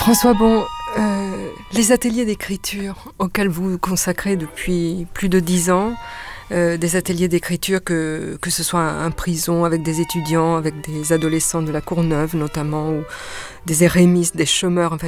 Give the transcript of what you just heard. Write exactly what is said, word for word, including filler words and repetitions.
François Bon, euh, les ateliers d'écriture auxquels vous vous consacrez depuis plus de dix ans, euh, des ateliers d'écriture que, que ce soit en prison avec des étudiants, avec des adolescents de la Courneuve notamment, ou des érémistes, des chômeurs, en fait,